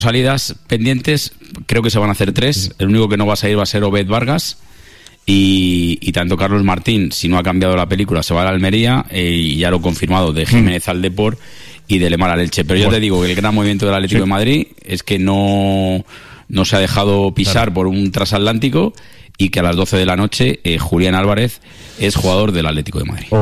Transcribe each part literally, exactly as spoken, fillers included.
Salidas pendientes, creo que se van a hacer tres. El único que no va a salir va a ser Obed Vargas. Y, y tanto Carlos Martín, si no ha cambiado la película, se va a la Almería, eh, y ya lo he confirmado, de Jiménez al Depor y de Lemar al Elche. Pero yo te digo que el gran movimiento del Atlético sí. de Madrid es que no, no se ha dejado pisar claro. por un transatlántico, y que a las doce de la noche eh, Julián Álvarez es jugador del Atlético de Madrid.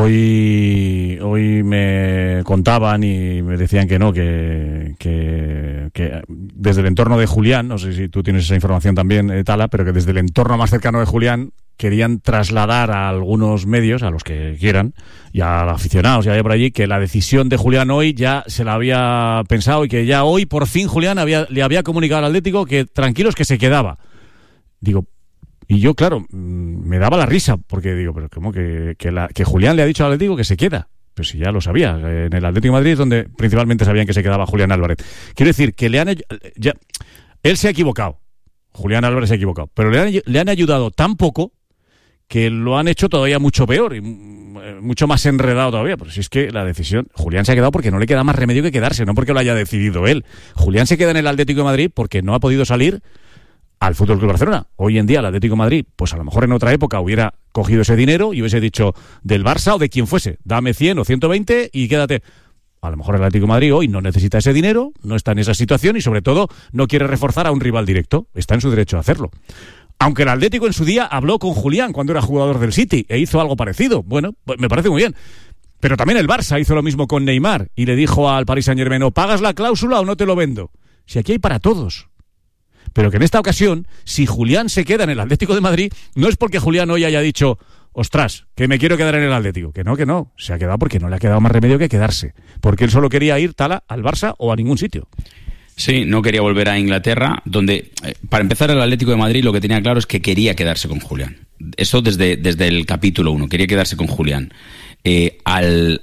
Hoy hoy me contaban y me decían que no, que, que, que desde el entorno de Julián, no sé si tú tienes esa información también, eh, Tala, pero que desde el entorno más cercano de Julián querían trasladar a algunos medios, a los que quieran, y a los aficionados y a por allí, que la decisión de Julián hoy ya se la había pensado, y que ya hoy por fin Julián había, le había comunicado al Atlético que tranquilos, que se quedaba. Digo, y yo, claro, me daba la risa, porque digo, pero ¿cómo que, que, la, que Julián le ha dicho al Atlético que se queda? Pero si ya lo sabía, en el Atlético de Madrid es donde principalmente sabían que se quedaba Julián Álvarez. Quiero decir que le han ya, él se ha equivocado, Julián Álvarez se ha equivocado, pero le han, le han ayudado tan poco que lo han hecho todavía mucho peor y mucho más enredado todavía. Pero si es que la decisión, Julián se ha quedado porque no le queda más remedio que quedarse, no porque lo haya decidido él. Julián se queda en el Atlético de Madrid porque no ha podido salir al F C Barcelona. Hoy en día el Atlético de Madrid, pues a lo mejor en otra época hubiera cogido ese dinero y hubiese dicho del Barça o de quien fuese, dame cien o ciento veinte y quédate. A lo mejor el Atlético de Madrid hoy no necesita ese dinero, no está en esa situación y sobre todo no quiere reforzar a un rival directo. Está en su derecho a hacerlo. Aunque el Atlético en su día habló con Julián cuando era jugador del City e hizo algo parecido. Bueno, pues me parece muy bien. Pero también el Barça hizo lo mismo con Neymar y le dijo al Paris Saint-Germain, o pagas la cláusula o no te lo vendo. Si aquí hay para todos. Pero que en esta ocasión, si Julián se queda en el Atlético de Madrid, no es porque Julián hoy haya dicho, ostras, que me quiero quedar en el Atlético. Que no, que no. Se ha quedado porque no le ha quedado más remedio que quedarse. Porque él solo quería ir, Tala, al Barça o a ningún sitio. Sí, no quería volver a Inglaterra, donde, eh, para empezar, el Atlético de Madrid lo que tenía claro es que quería quedarse con Julián. Eso desde, desde el capítulo uno, quería quedarse con Julián. Eh, al,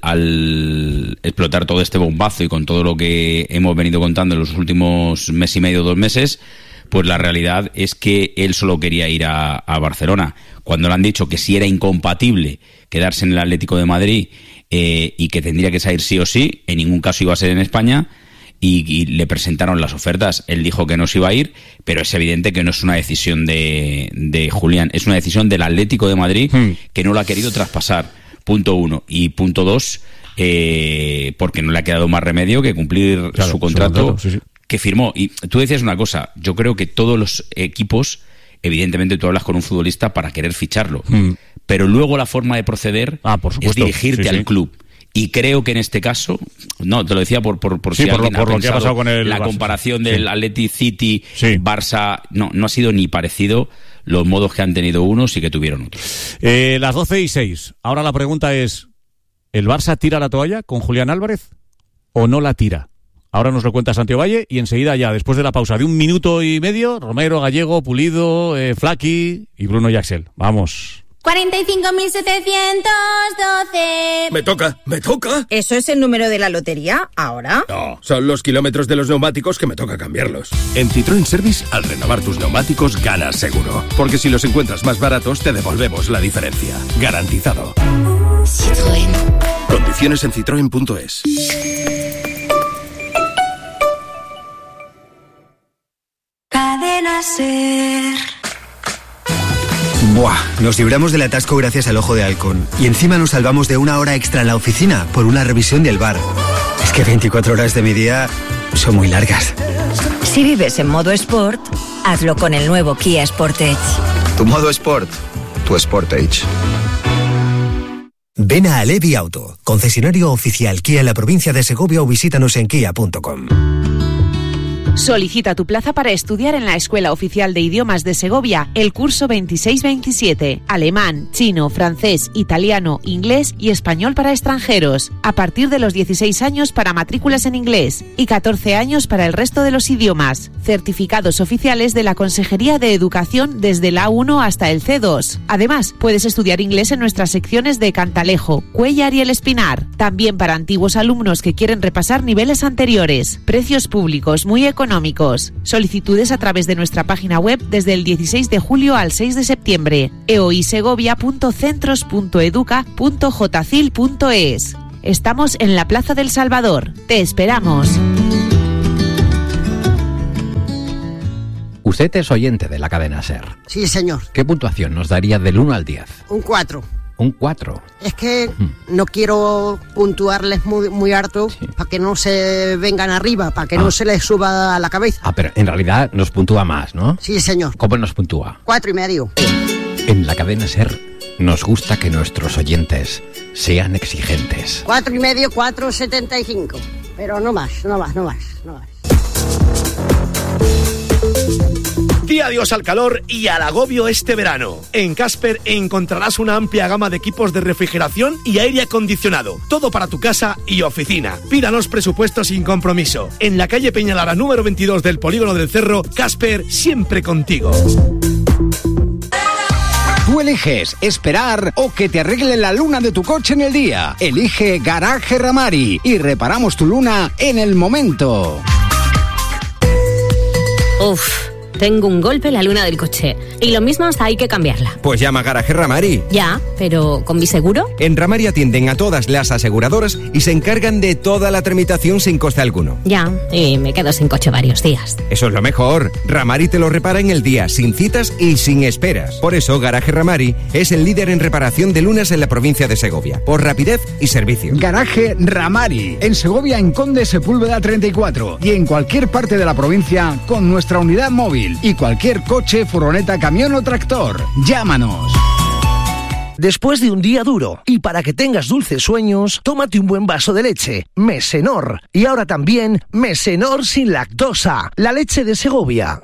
al explotar todo este bombazo y con todo lo que hemos venido contando en los últimos mes y medio, dos meses, pues la realidad es que él solo quería ir a, a Barcelona. Cuando le han dicho que si era incompatible quedarse en el Atlético de Madrid eh, y que tendría que salir sí o sí, en ningún caso iba a ser en España, y, y le presentaron las ofertas, él dijo que no se iba a ir, pero es evidente que no es una decisión de, de Julián, es una decisión del Atlético de Madrid hmm. que no lo ha querido traspasar, punto uno. Y punto dos, eh, porque no le ha quedado más remedio que cumplir claro, su contrato, su contrato sí, sí. que firmó. Y tú decías una cosa, yo creo que todos los equipos, evidentemente tú hablas con un futbolista para querer ficharlo, mm. pero luego la forma de proceder ah, por supuesto. es dirigirte sí, al sí. club. Y creo que en este caso, no, te lo decía por, por, por sí, si por alguien lo, por ha lo que ha pasado con el la Barça. comparación del sí. Atleti City, sí. Barça, no, no ha sido ni parecido los modos que han tenido unos y que tuvieron otros. Eh, las doce y seis. Ahora la pregunta es, ¿el Barça tira la toalla con Julián Álvarez o no la tira? Ahora nos lo cuenta Santiago Valle y enseguida ya, después de la pausa de un minuto y medio, Romero, Gallego, Pulido, eh, Flaki y Bruno y Axel. Vamos. cuarenta y cinco mil setecientos doce. Me toca, me toca. ¿Eso es el número de la lotería ahora? No, son los kilómetros de los neumáticos que me toca cambiarlos. En Citroën Service, al renovar tus neumáticos, ganas seguro. Porque si los encuentras más baratos, te devolvemos la diferencia. Garantizado. Citroën. Condiciones en citroen punto es. Cadena Ser. Buah, nos libramos del atasco gracias al Ojo de Halcón. Y encima nos salvamos de una hora extra en la oficina por una revisión del bar. Es que veinticuatro horas de mi día son muy largas. Si vives en modo Sport, hazlo con el nuevo Kia Sportage. Tu modo Sport, tu Sportage. Ven a Alevi Auto, concesionario oficial Kia en la provincia de Segovia, o visítanos en kia punto com. Solicita tu plaza para estudiar en la Escuela Oficial de Idiomas de Segovia el curso veintiséis veintisiete. Alemán, chino, francés, italiano, inglés y español para extranjeros. A partir de los dieciséis años para matrículas en inglés y catorce años para el resto de los idiomas. Certificados oficiales de la Consejería de Educación desde el A uno hasta el C dos. Además, puedes estudiar inglés en nuestras secciones de Cantalejo, Cuéllar y El Espinar. También para antiguos alumnos que quieren repasar niveles anteriores. Precios públicos muy económicos. Económicos. Solicitudes a través de nuestra página web desde el dieciséis de julio al seis de septiembre. eoisegovia punto centros punto educa punto jcil punto es. Estamos en la Plaza del Salvador. Te esperamos. Usted es oyente de la cadena SER. Sí, señor. ¿Qué puntuación nos daría del uno al diez? Un cuatro. Un cuatro. Es que no quiero puntuarles muy, muy harto sí. para que no se vengan arriba, para que ah. no se les suba a la cabeza. Ah, pero en realidad nos puntúa más, ¿no? Sí, señor. ¿Cómo nos puntúa? Cuatro y medio. En la cadena SER nos gusta que nuestros oyentes sean exigentes. Cuatro y medio, cuatro setenta y cinco. Pero no más, no más, no más, no más. Di adiós al calor y al agobio este verano. En Casper encontrarás una amplia gama de equipos de refrigeración y aire acondicionado. Todo para tu casa y oficina. Pídanos presupuesto sin compromiso. En la calle Peñalara número veintidós del Polígono del Cerro, Casper siempre contigo. Tú eliges esperar o que te arregle la luna de tu coche en el día. Elige Garaje Ramari y reparamos tu luna en el momento. Uf. Tengo un golpe en la luna del coche. Y lo mismo hasta hay que cambiarla. Pues llama a Garaje Ramari. Ya, pero ¿con mi seguro? En Ramari atienden a todas las aseguradoras y se encargan de toda la tramitación sin coste alguno. Ya, y me quedo sin coche varios días. Eso es lo mejor. Ramari te lo repara en el día, sin citas y sin esperas. Por eso Garaje Ramari es el líder en reparación de lunas en la provincia de Segovia. Por rapidez y servicio. Garaje Ramari. En Segovia, en Conde Sepúlveda treinta y cuatro. Y en cualquier parte de la provincia con nuestra unidad móvil. Y cualquier coche, furgoneta, camión o tractor. Llámanos. Después de un día duro y para que tengas dulces sueños, tómate un buen vaso de leche, Mesenor. Y ahora también Mesenor sin lactosa, la leche de Segovia.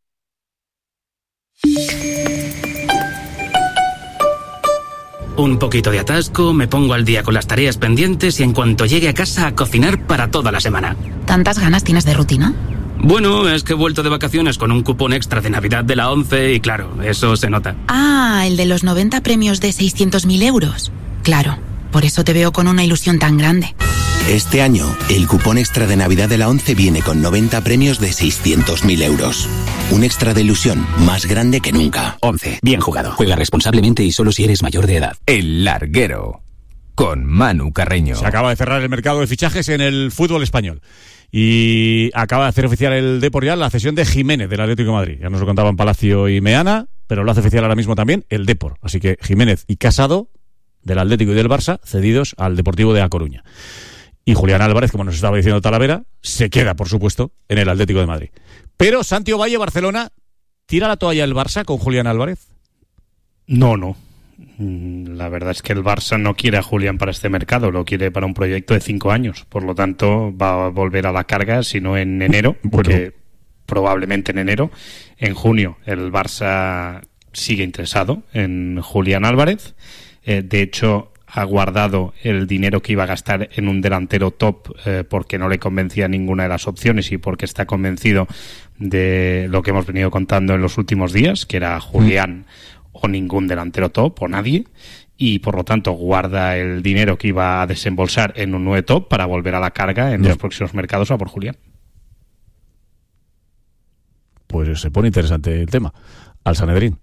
Un poquito de atasco, me pongo al día con las tareas pendientes y en cuanto llegue a casa a cocinar para toda la semana. ¿Tantas ganas tienes de rutina? Bueno, es que he vuelto de vacaciones con un cupón extra de Navidad de la ONCE y claro, eso se nota. Ah, el de los noventa premios de seiscientos mil euros. Claro, por eso te veo con una ilusión tan grande. Este año, el cupón extra de Navidad de la ONCE viene con noventa premios de seiscientos mil euros. Un extra de ilusión más grande que nunca. ONCE, bien jugado. Juega responsablemente y solo si eres mayor de edad. El Larguero, con Manu Carreño. Se acaba de cerrar el mercado de fichajes en el fútbol español. Y acaba de hacer oficial el Depor ya la cesión de Jiménez del Atlético de Madrid. Ya nos lo contaban Palacio y Meana, pero lo hace oficial ahora mismo también el Depor. Así que Jiménez y Casado, del Atlético y del Barça, cedidos al Deportivo de A Coruña. Y Julián Álvarez, como nos estaba diciendo Talavera, se queda, por supuesto, en el Atlético de Madrid. Pero Santi Ovalle, Barcelona, ¿tira la toalla el Barça con Julián Álvarez? No, no. La verdad es que el Barça no quiere a Julián para este mercado, lo quiere para un proyecto de cinco años. Por lo tanto, va a volver a la carga, si no en enero, porque bueno. probablemente en enero. En junio, el Barça sigue interesado en Julián Álvarez. Eh, de hecho, ha guardado el dinero que iba a gastar en un delantero top eh, porque no le convencía ninguna de las opciones y porque está convencido de lo que hemos venido contando en los últimos días, que era Julián mm. o ningún delantero top o nadie, y por lo tanto guarda el dinero que iba a desembolsar en un nueve top para volver a la carga en yeah. los próximos mercados a por Julián. Pues se pone interesante el tema. Al Sanedrín.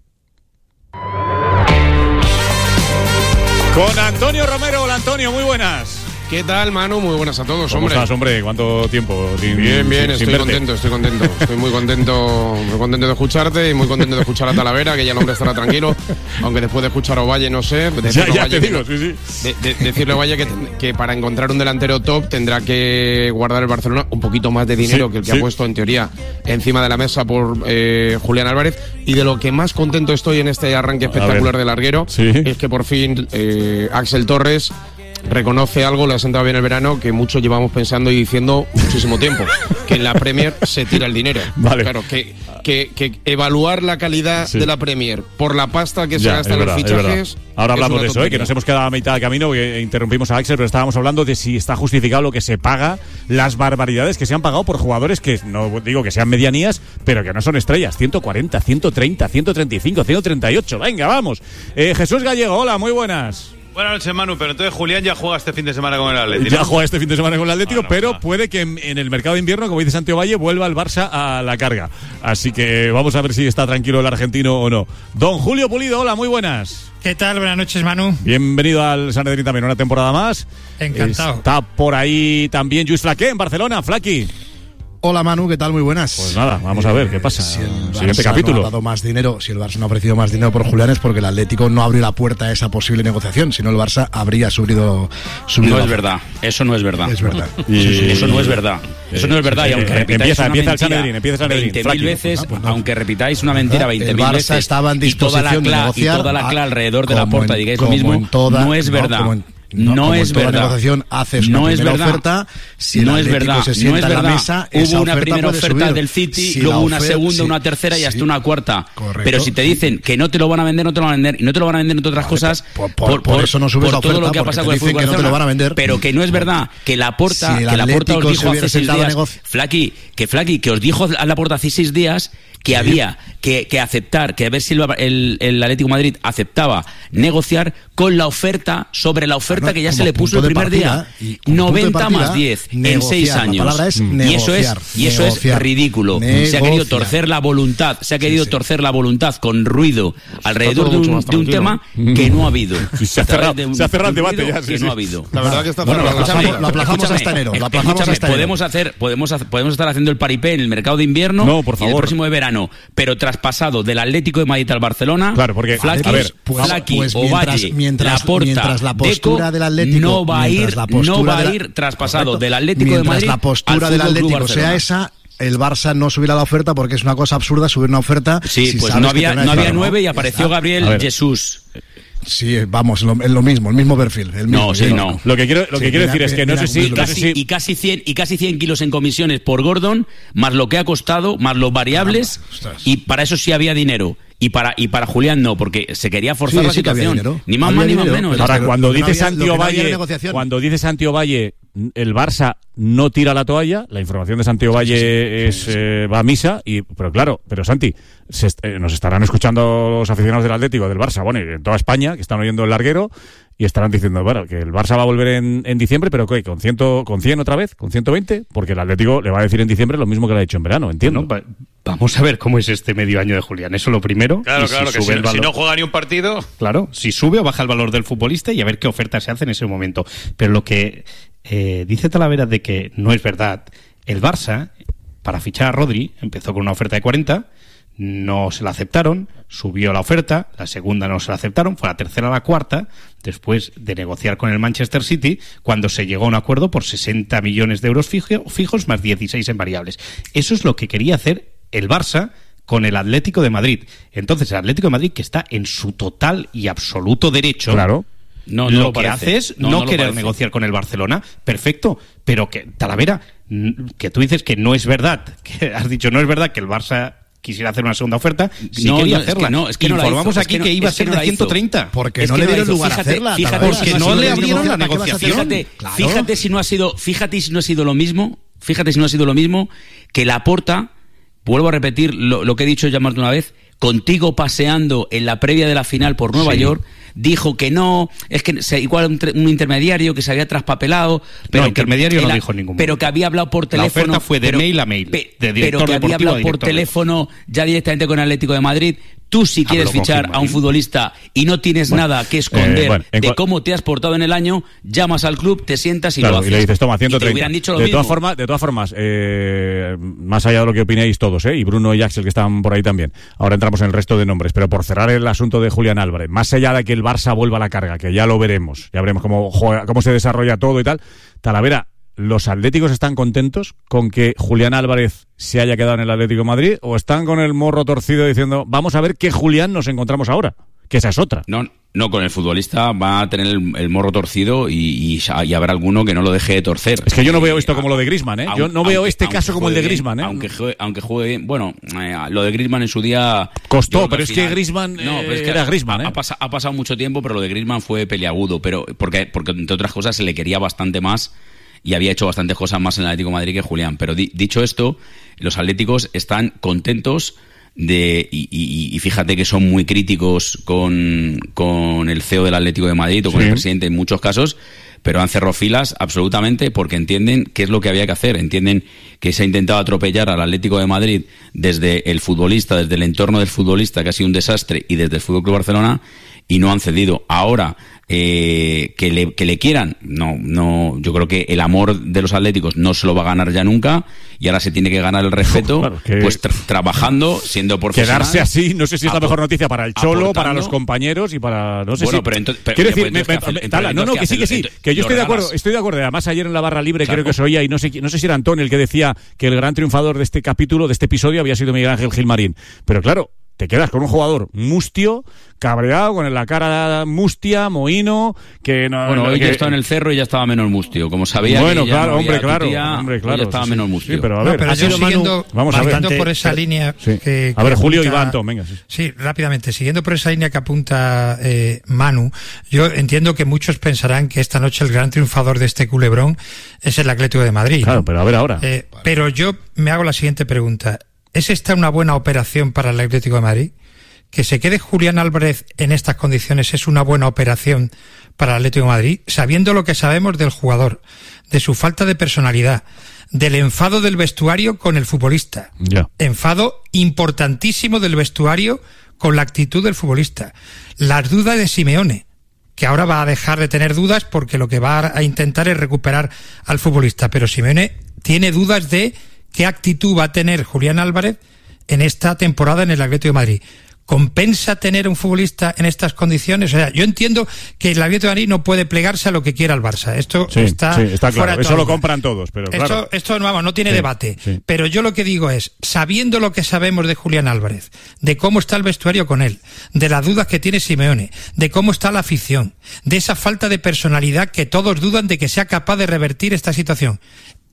Con Antonio Romero. Hola, Antonio, muy buenas. ¿Qué tal, Manu? Muy buenas a todos, ¿Cómo hombre. estás, hombre? ¿Cuánto tiempo? Sin, bien, bien, sin, estoy sin contento, estoy contento. Estoy muy contento, muy contento de escucharte y muy contento de escuchar a Talavera, que ya el hombre estará tranquilo. Aunque después de escuchar a Ovalle, no sé. Ya, ya te digo, no, sí, sí. De, de, decirle a Ovalle que, que para encontrar un delantero top tendrá que guardar el Barcelona un poquito más de dinero sí, que el que sí. ha puesto, en teoría, encima de la mesa por eh, Julián Álvarez. Y de lo que más contento estoy en este arranque espectacular de Larguero sí. es que por fin eh, Axel Torres reconoce algo, le ha sentado bien el verano, que muchos llevamos pensando y diciendo muchísimo tiempo, que en la Premier se tira el dinero. Vale. Claro, que, que, que evaluar la calidad sí. de la Premier por la pasta que se ya, gasta en los fichajes. Ahora hablamos de eso, ¿eh? Que nos hemos quedado a mitad de camino, que interrumpimos a Axel, pero estábamos hablando de si está justificado lo que se paga, las barbaridades que se han pagado por jugadores que, no digo que sean medianías, pero que no son estrellas. ciento cuarenta, ciento treinta, ciento treinta y cinco, ciento treinta y ocho. Venga, vamos. Eh, Jesús Gallego, hola, muy buenas. Buenas noches, Manu, pero entonces Julián ya juega este fin de semana con el Atlético. Ya juega este fin de semana con el Atlético, ah, no, pero no. puede que en, en el mercado de invierno, como dice Santiago Valle, vuelva el Barça a la carga. Así que vamos a ver si está tranquilo el argentino o no. Don Julio Pulido, hola, muy buenas. ¿Qué tal? Buenas noches, Manu. Bienvenido al Sanedrín también, una temporada más. Encantado. Está por ahí también Lluís Flaqué en Barcelona. Flaqui. Hola Manu, ¿qué tal? Muy buenas. Pues nada, vamos a ver qué pasa. Si el Siguiente Barça capítulo. no ha dado más dinero, si el Barça no ha ofrecido más dinero por Julián es porque el Atlético no abrió la puerta a esa posible negociación, si no el Barça habría subido, subido No la es verdad, eso no es verdad. Es verdad. Y... Sí, sí, eso no es verdad. Eso no es verdad y aunque Eh, repitáis empieza, una empieza el mentira Sanedrín, empieza el Sanedrín, veinte Flaqui. mil veces, Ah, pues no. aunque repitáis una mentira veinte El mil Barça veces estaba en y toda la disposición de cla- negociar, y toda la cla alrededor de la como puerta en- digáis lo como mismo, en toda- no es no, verdad. como en- No, como en es toda verdad. negociación haces una no es primera verdad. oferta, si el no es Atlético verdad. se No sienta es a la verdad. mesa, esa Hubo una oferta primera puede oferta subir. del City, Si luego la una ofer- segunda, si- una tercera y hasta sí. una cuarta. Correcto. Pero si te dicen que no te lo van a vender, no te lo van a vender y no te lo van a vender entre otras cosas, por- por- por eso no subes por la todo oferta, lo que ha porque pasado te con el dicen fútbol que no te lo Barcelona. van a vender. Pero que no es verdad que la Porta, Si el que la Porta os Atlético se dijo hubiera hace seis sentado a días, negoci- Flaqui, que Flaqui, que os dijo a la Porta hace seis días que había que, que aceptar, que a ver si el, el, el Atlético de Madrid aceptaba negociar con la oferta sobre la oferta Claro, que ya como se le puso el punto de primer partida, día. y como punto de noventa partida, más diez en negociar. seis La años. palabra es y eso es, negociar, y eso negociar, es ridículo. Se ha querido negociar. torcer la voluntad, se ha querido torcer la voluntad con ruido alrededor todo de mucho un, más de un tranquilo. tema que no ha habido. Sí, se ha A través cerrado- de un- se ha cerrado el de un debate ruido ya, sí, que sí. no ha habido. La verdad que está Bueno, cerrado. escúchame, Lo aplazamos escúchame, hasta enero, lo escúchame, aplazamos hasta enero. podemos hacer, podemos hacer- podemos estar haciendo el paripé en el mercado de invierno No, por y el favor. próximo de verano, pero traspasado del Atlético de Madrid al Barcelona, Claro, porque- Flaqui, a ver, pues- Flaqui, pues Ovalle, mientras- mientras- Laporta, mientras la postura Deco, del Atlético- no va a mientras ir, la postura no va de a la- ir traspasado Correcto. del Atlético de Mientras Madrid la postura al del Fútbol Club Atlético sea Barcelona. esa, el Barça no subirá la oferta porque es una cosa absurda subir una oferta. Sí, si pues sabes no que había, te van a no decir, había "No, nueve y ya apareció está". Gabriel A ver. Jesús. Sí, vamos, lo, es lo mismo, el mismo perfil. El mismo, No, sí, yo- no. Lo que quiero, lo que Sí, quiero mira, decir es que no mira, sé si, mira, no sé Casi, si- y casi cien y casi cien kilos en comisiones por Gordon, más lo que ha costado, más los variables, y para eso sí había dinero. Y para y para Julián no, porque se quería forzar Sí, la sí que había situación. dinero. Ni más Había más ni más dinero, menos. pero- Ahora, pero cuando lo que no dice había- lo que Santi no había Ovalle, era negociación. cuando dice Santi Ovalle, el Barça no tira la toalla, la información de Santi Ovalle es eh, va a misa, y pero claro, pero Santi, se est- eh, nos estarán escuchando los aficionados del Atlético, del Barça, bueno, y en toda España, que están oyendo el larguero, y estarán diciendo, bueno, que el Barça va a volver en, en diciembre, pero ¿qué? ¿Con, ciento, ¿Con cien otra vez? ¿Con ciento veinte? Porque el Atlético le va a decir en diciembre lo mismo que le ha dicho en verano, entiendo. Bueno, va- vamos a ver cómo es este medio año de Julián. Eso lo primero. Claro, y claro, que sube si, el si valor- no juega ni un partido. Claro, si sube o baja el valor del futbolista y a ver qué oferta se hace en ese momento. Pero lo que eh, dice Talavera de que no es verdad, el Barça, para fichar a Rodri, empezó con una oferta de cuarenta, no se la aceptaron, subió la oferta, la segunda no se la aceptaron, fue la tercera la cuarta, después de negociar con el Manchester City, cuando se llegó a un acuerdo por sesenta millones de euros fijo- fijos más dieciséis en variables. Eso es lo que quería hacer el Barça con el Atlético de Madrid. Entonces, el Atlético de Madrid, que está en su total y absoluto derecho, Claro. No, no lo, lo que parece. hace es No, no, no lo querer parece. negociar con el Barcelona, perfecto, pero que, Talavera, n- que tú dices que no es verdad, que has dicho no es verdad que el Barça quisiera hacer una segunda oferta, sí No, quería no, es que hacerla. no, es que no la Informamos hizo, es aquí que no- que iba a es que ser no de la hizo. ciento treinta. Porque Es no que le la dieron hizo. lugar a Fíjate, hacerla. fíjate Talavera. si Porque ha no sido le lo abrieron mismo. la negociación. Fíjate, Claro. fíjate si no ha sido, fíjate si no ha sido lo mismo, fíjate si no ha sido lo mismo que Laporta, vuelvo a repetir lo, lo que he dicho ya más de una vez, contigo paseando en la previa de la final por Nueva Sí. York, dijo que no, es que se, igual un, tre- un intermediario que se había traspapelado, pero No, que intermediario no el- dijo en ningún pero momento. que había hablado por La teléfono. oferta fue de pero- mail a mail, pe- de pero director que había deportivo a hablado por director teléfono ya directamente con el Atlético de Madrid. Tú si quieres Habló con fichar Gil a un Marín. futbolista y no tienes Bueno, nada que esconder eh, bueno, en de cua- cómo te has portado en el año, llamas al club, te sientas y Claro, lo haces. y le dices, toma, ciento Y te treinta. hubieran dicho lo de, mismo. todas formas, de todas formas, eh, más allá de lo que opinéis todos, ¿eh? Y Bruno y Axel que están por ahí también. Ahora entramos en el resto de nombres. Pero por cerrar el asunto de Julián Álvarez, más allá de que el Barça vuelva a la carga, que ya lo veremos, ya veremos cómo, juega- cómo se desarrolla todo y tal. Talavera, ¿los atléticos están contentos con que Julián Álvarez se haya quedado en el Atlético de Madrid o están con el morro torcido diciendo, vamos a ver qué Julián nos encontramos ahora? Que esa es otra. No, no, con el futbolista va a tener el, el morro torcido y, y, y habrá alguno que no lo deje de torcer. Es que yo no veo esto como lo de Griezmann, ¿eh? Yo no veo Aunque- este aunque caso como el de juegue bien, Griezmann, ¿eh? Aunque juegue, aunque juegue bien. Bueno, eh, lo de Griezmann en su día... Costó, yo creo pero al es que final- Griezmann, No, pero es eh, que era Griezmann, ¿eh? Ha, pasa- ha pasado mucho tiempo, pero lo de Griezmann fue peliagudo. Pero porque, porque, entre otras cosas, se le quería bastante más y había hecho bastantes cosas más en el Atlético de Madrid que Julián. Pero di- dicho esto, los atléticos están contentos de y, y- y fíjate que son muy críticos con, con el C E O del Atlético de Madrid o con Sí. el presidente en muchos casos, pero han cerrado filas absolutamente porque entienden qué es lo que había que hacer, entienden que se ha intentado atropellar al Atlético de Madrid desde el futbolista, desde el entorno del futbolista, que ha sido un desastre, y desde el Fútbol Club Barcelona, y no han cedido. Ahora, eh, que, le, que le quieran, no, no, yo creo que el amor de los atléticos no se lo va a ganar ya nunca, y ahora se tiene que ganar el respeto, claro, que... pues tra- trabajando, siendo profesional. Quedarse así, no sé si es la apor- mejor noticia para el Cholo, aportando. para los compañeros y para, no sé Bueno, si... pero entonces- pero- Quiero pero decir, me, entonces, me, ¿qué hace- Tala, no, no, que sí, que sí, entonces, que yo lo estoy de regalas. acuerdo, estoy de acuerdo. Además, ayer en la barra libre Claro. creo que se oía, y no sé, no sé si era Antón el que decía que el gran triunfador de este capítulo, de este episodio, había sido Miguel Ángel Gilmarín. Pero claro, te quedas con un jugador mustio, cabreado, con la cara mustia, mohino, que no... Bueno, hoy que... ya estaba en el cerro y ya estaba menos mustio. Como sabía Bueno, que ya claro, no hombre, había claro, tutía, hombre, hoy claro, ya estaba sí, menos sí, mustio. sí, pero a No, ver, pero ha yo sido siguiendo, Manu- vamos a ver. siguiendo Bastante, por esa pero- línea sí. que, A ver, que Julio, apunta- Iván, Tom, venga, sí. Sí, rápidamente, siguiendo por esa línea que apunta eh, Manu, yo entiendo que muchos pensarán que esta noche el gran triunfador de este culebrón es el Atlético de Madrid. Claro, ¿no? pero a ver ahora. Eh, pero yo me hago la siguiente pregunta. ¿Es esta una buena operación para el Atlético de Madrid? ¿Que se quede Julián Álvarez en estas condiciones es una buena operación para el Atlético de Madrid? Sabiendo lo que sabemos del jugador, de su falta de personalidad, del enfado del vestuario con el futbolista. Ya. Enfado importantísimo del vestuario con la actitud del futbolista. Las dudas de Simeone, que ahora va a dejar de tener dudas porque lo que va a intentar es recuperar al futbolista. Pero Simeone tiene dudas de qué actitud va a tener Julián Álvarez en esta temporada en el Atlético de Madrid. ¿Compensa tener un futbolista en estas condiciones? O sea, yo entiendo que el Atlético de Madrid no puede plegarse a lo que quiera el Barça. Esto Sí, está, sí, está fuera claro. de Eso toda lo duda. compran todos, pero Esto, claro. esto vamos, no tiene Sí, debate. sí. Pero yo lo que digo es, sabiendo lo que sabemos de Julián Álvarez, de cómo está el vestuario con él, de las dudas que tiene Simeone, de cómo está la afición, de esa falta de personalidad que todos dudan de que sea capaz de revertir esta situación,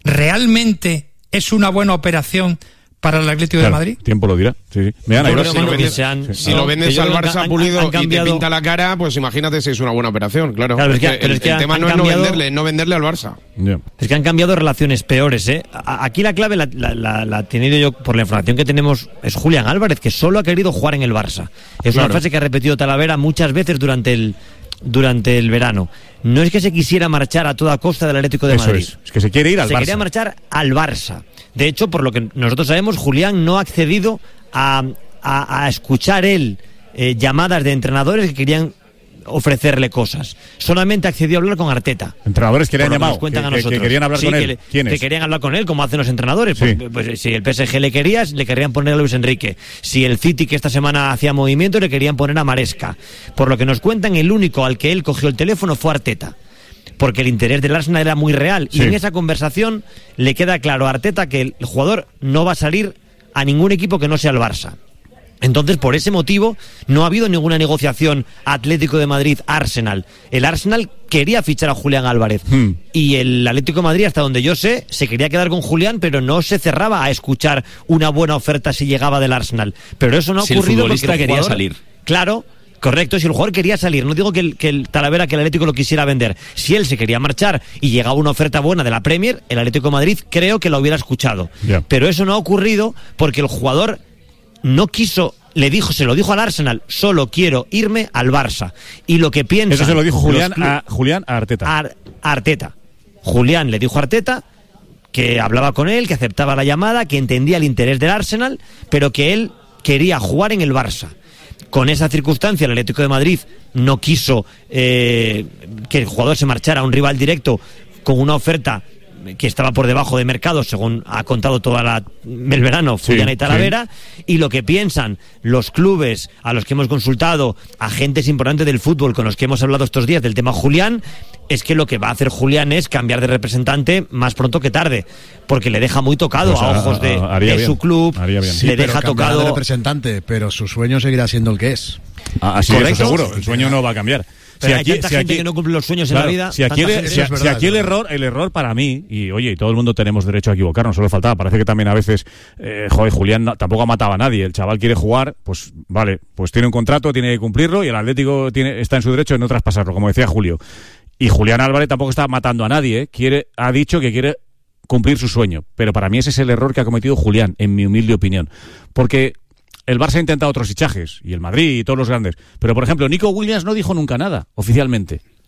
¿realmente es una buena operación para el Atlético Claro, de Madrid? tiempo lo dirá. Sí, sí. Me dan Yo ahí. creo que si lo vendes, Sí. si lo vendes al Barça han- pulido han y te cambiado- pinta la cara, pues imagínate si es una buena operación, claro. Claro, Es es que- que pero el, es que el han- tema han no es no cambiado- venderle, no venderle al Barça. Es que han cambiado relaciones peores, ¿eh? A- Aquí la clave la, la, la, la he tenido yo, por la información que tenemos, es Julián Álvarez, que solo ha querido jugar en el Barça. Es Claro. una frase que ha repetido Talavera muchas veces durante el durante el verano. No es que se quisiera marchar a toda costa del Atlético de Eso Madrid. es. Es que se quiere ir al Se Barça. quería marchar al Barça. De hecho, por lo que nosotros sabemos, Julián no ha accedido a, a, a escuchar él eh, llamadas de entrenadores que querían ofrecerle cosas. Solamente accedió a hablar con Arteta. Entrenadores que le han Por lo que llamado, nos cuentan que- a que- que nosotros. querían hablar Sí, con que él. le- ¿Quiénes? Que querían hablar con él, como hacen los entrenadores. Sí. Pues, pues, si el P S G le quería, le querrían poner a Luis Enrique. Si el City, que esta semana hacía movimiento, le querían poner a Maresca. Por lo que nos cuentan, el único al que él cogió el teléfono fue Arteta. Porque el interés del Arsenal era muy real. Sí. Y en esa conversación le queda claro a Arteta que el jugador no va a salir a ningún equipo que no sea el Barça. Entonces, por ese motivo, no ha habido ninguna negociación Atlético de Madrid-Arsenal. El Arsenal quería fichar a Julián Álvarez. Hmm. Y el Atlético de Madrid, hasta donde yo sé, se quería quedar con Julián, pero no se cerraba a escuchar una buena oferta si llegaba del Arsenal. Pero eso no ha Si el ocurrido futbolista porque el quería jugador- salir. Claro. Correcto, si el jugador quería salir, no digo que el, que el Talavera, que el Atlético lo quisiera vender. Si él se quería marchar y llegaba una oferta buena de la Premier, el Atlético de Madrid creo que lo hubiera escuchado. Ya. Pero eso no ha ocurrido porque el jugador no quiso, le dijo, se lo dijo al Arsenal, solo quiero irme al Barça. Y lo que piensa... Eso se lo dijo Julián a, Julián a Arteta. a Arteta. Julián le dijo a Arteta que hablaba con él, que aceptaba la llamada, que entendía el interés del Arsenal, pero que él quería jugar en el Barça. Con esa circunstancia, el Atlético de Madrid no quiso eh, que el jugador se marchara a un rival directo con una oferta que estaba por debajo de mercado, según ha contado toda la, el verano Fullana Sí, y Talavera, y lo que piensan los clubes a los que hemos consultado, agentes importantes del fútbol con los que hemos hablado estos días del tema Julián, es que lo que va a hacer Julián es cambiar de representante más pronto que tarde, porque le deja muy tocado Pues a a- ojos de, a- haría de bien. su club, Sí, le pero deja cambiará tocado... de representante, pero su sueño seguirá siendo el que es. Ah, así Correcto. eso seguro, el sueño no va a cambiar. Pero hay tanta gente que no cumple los sueños en la vida, Si aquí, tanta el, gente- si- Es si verdad, aquí es el verdad. error, el error para mí, y oye, y todo el mundo tenemos derecho a equivocarnos, solo faltaba. Parece que también a veces, eh, joder, Julián no- tampoco ha matado a nadie. El chaval quiere jugar, pues vale, pues tiene un contrato, tiene que cumplirlo, y el Atlético tiene, está en su derecho de no traspasarlo, como decía Julio. Y Julián Álvarez tampoco está matando a nadie, ¿eh? quiere, ha dicho que quiere cumplir su sueño. Pero para mí ese es el error que ha cometido Julián, en mi humilde opinión. Porque el Barça ha intentado otros fichajes, y el Madrid y todos los grandes. Pero, por ejemplo, Nico Williams no dijo nunca nada, oficialmente.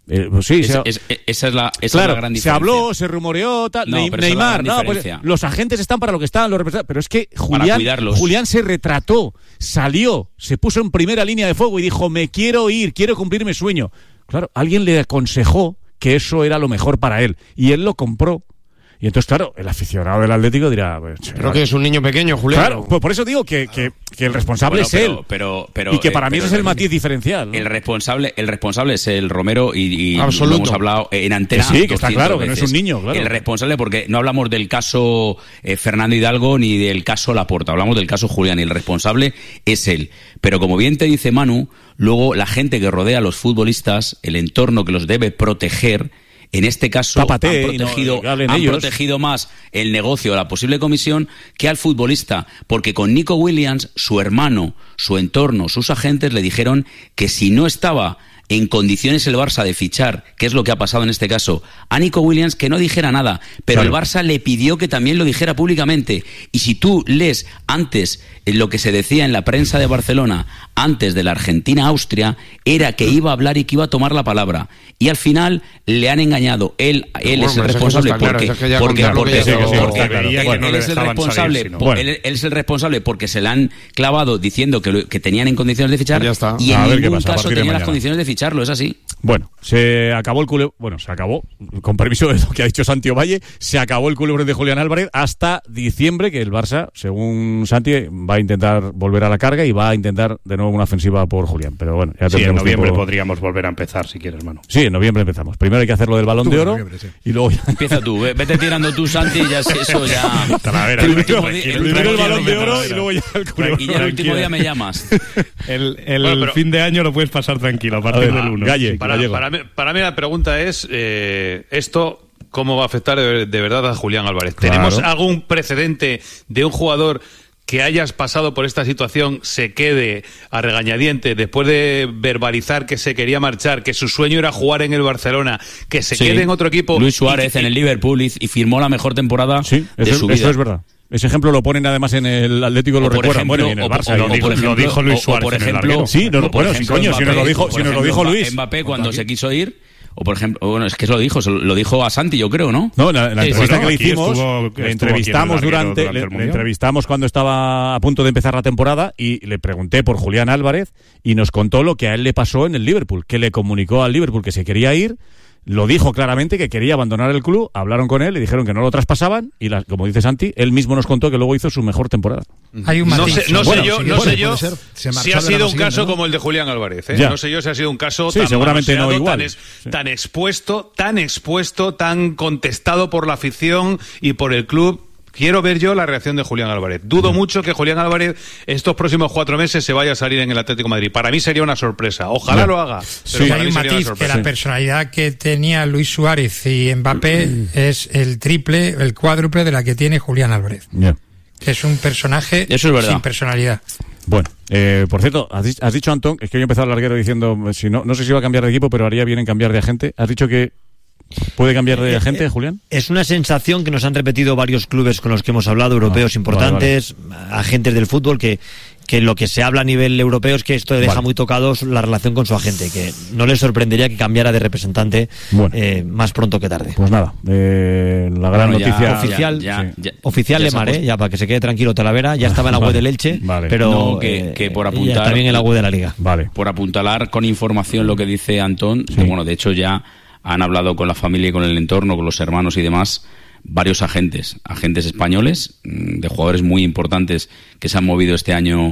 Eh, pues sí, es, se, es, es, esa es la, esa claro, es la gran se diferencia. habló, se rumoreó, tal, no, Neymar, no, pues, los agentes están para lo que están, los representantes, pero es que Julián, Julián se retrató, salió, se puso en primera línea de fuego y dijo, me quiero ir, quiero cumplir mi sueño. Claro, alguien le aconsejó que eso era lo mejor para él, y él lo compró. Y entonces, claro, el aficionado del Atlético dirá... Pues, Creo que es un niño pequeño, Julián. Claro, pues por eso digo que, que, que el responsable bueno, es pero, él. Pero, pero, y que para eh, mí pero, ese es el matiz diferencial, ¿no? El responsable, el responsable es el Romero y, y lo Absoluto. hemos hablado en antena. Que sí, que está claro, veces. que no es un niño, claro. El responsable, porque no hablamos del caso eh, Fernando Hidalgo ni del caso Laporta, hablamos del caso Julián, y el responsable es él. Pero como bien te dice Manu, luego la gente que rodea a los futbolistas, el entorno que los debe proteger, en este caso Tápate, han, protegido, no, han protegido más el negocio, la posible comisión, que al futbolista, porque con Nico Williams, su hermano, su entorno, sus agentes le dijeron que si no estaba en condiciones el Barça de fichar, que es lo que ha pasado en este caso, a Nico Williams, que no dijera nada, pero claro, el Barça le pidió que también lo dijera públicamente. Y si tú lees antes lo que se decía en la prensa de Barcelona, antes de la Argentina-Austria, era que iba a hablar y que iba a tomar la palabra. Y al final le han engañado. Él, él bueno, es el responsable claro, porque, es que porque, porque, porque, sí, porque, sí, porque porque veía él, que no él le es el dejaban responsable. salir, sino- Bueno. Él, él es el responsable porque se le han clavado diciendo que, lo, que tenían en condiciones de fichar, Pues ya está. y en A ver qué ningún pasa a caso partir de tenía las mañana. condiciones de ficharlo. Es así. Bueno, se acabó el culebro, bueno, se acabó, con permiso de lo que ha dicho Santi Ovalle, se acabó el culebro de Julián Álvarez hasta diciembre, que el Barça, según Santi, va a intentar volver a la carga y va a intentar de nuevo una ofensiva por Julián. Pero bueno, ya Sí, en tendremos noviembre tiempo. podríamos volver a empezar, si quieres, Manu. Sí, en noviembre empezamos. Primero hay que hacer lo del Balón Tú, de en Oro noviembre, sí. y luego ya... Empieza tú, ve- vete tirando tú, Santi, y ya es- eso ya... Talavera, El tranquilo, último di- tranquilo, el último Primero el día Balón me de Oro llamas. y luego ya el culebro. Y ya el último día me llamas. El, el Bueno, pero- fin de año lo puedes pasar tranquilo, a partir A ver, del uno. Galle, Para, Gallego. para, mí, para mí la pregunta es, eh, ¿esto cómo va a afectar de, de verdad a Julián Álvarez? Claro. ¿Tenemos algún precedente de un jugador que hayas pasado por esta situación se quede a regañadientes después de verbalizar que se quería marchar, que su sueño era jugar en el Barcelona, que se Sí. quede en otro equipo? Luis Suárez y- en el Liverpool y, y firmó la mejor temporada Sí, de eso, su es- vida. eso es verdad. Ese ejemplo lo ponen además en el Atlético, lo O por recuerdan. ejemplo, Bueno, y en el o- Barça. o- lo o dijo, por ejemplo- lo dijo Luis o- o Suárez por en el ejemplo, larguero. Sí, no, o por bueno, sí, ejemplo, coño, si nos lo Mbappé, dijo- o si por nos lo ejemplo, dijo Luis. Mbappé cuando se quiso ir, o por ejemplo, bueno, es que eso lo dijo, se lo lo dijo a Santi, yo creo, ¿no? No, la, la Sí, entrevista sí, que ¿no? le Aquí hicimos, estuvo- le estuvo entrevistamos aquí en el larguero durante, durante le, el le Mundial. entrevistamos cuando estaba a punto de empezar la temporada y le pregunté por Julián Álvarez y nos contó lo que a él le pasó en el Liverpool, que le comunicó al Liverpool que se quería ir, lo dijo claramente que quería abandonar el club, hablaron con él, le dijeron que no lo traspasaban y, la- como dice Santi, él mismo nos contó que luego hizo su mejor temporada. Hay un No matiz. sé, no Bueno, sé yo, sí, no puede- sé yo puede ser. Se marchó si ha al sido verano un siguiente, caso ¿no? como el de Julián Álvarez. ¿eh? Ya. No sé yo si ha sido un caso Sí, tan seguramente no manoseado, igual. tan, es- Sí. tan expuesto, tan expuesto, tan contestado por la afición y por el club. Quiero ver yo la reacción de Julián Álvarez. Dudo mucho que Julián Álvarez estos próximos cuatro meses se vaya a salir en el Atlético de Madrid. Para mí sería una sorpresa. Ojalá Ya. lo haga. Sí. Pero Y para hay mí un sería una matiz, que sorpresa. la personalidad que tenía Luis Suárez y Mbappé es el triple, el cuádruple de la que tiene Julián Álvarez. Ya. Que es un personaje Eso es verdad. sin personalidad. Bueno, eh, por cierto, has, di- has dicho, Antón, es que yo he empezado el larguero diciendo, si no, no sé si iba a cambiar de equipo, pero haría bien en cambiar de agente. Has dicho que puede cambiar de Eh, agente, eh, Julián. Es una sensación que nos han repetido varios clubes con los que hemos hablado, europeos Ah, importantes, agentes del fútbol, que, que lo que se habla a nivel europeo es que esto deja Vale. muy tocados la relación con su agente, que no les sorprendería que cambiara de representante Bueno. eh, más pronto que tarde. Pues nada, eh, la gran Bueno, ya- noticia... ya- Oficial, ya- sí. ya- Oficial ya se ha Lemar, ¿eh? puesto- Ya para que se quede tranquilo Talavera, ya estaba en la web Vale. del Elche, Vale. pero No, que- eh, que por ya apuntar- también en la web de la Liga. Vale. Por apuntalar con información lo que dice Antón, Sí. que, bueno, de hecho ya han hablado con la familia y con el entorno, con los hermanos y demás, varios agentes, agentes españoles, mm, de jugadores muy importantes que se han movido este año